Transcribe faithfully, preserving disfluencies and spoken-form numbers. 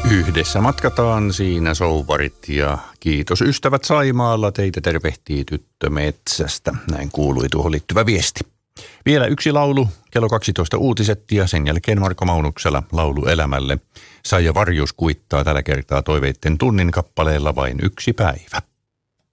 Yhdessä matkataan siinä souvarit ja kiitos ystävät Saimaalla, teitä tervehtii tyttö metsästä. Näin kuului tuohon liittyvä viesti. Vielä yksi laulu, kello kaksitoista uutiset ja sen jälkeen Marko Maunuksella laulu elämälle. Saija Varjus kuittaa tällä kertaa toiveitten tunnin kappaleella Vain yksi päivä.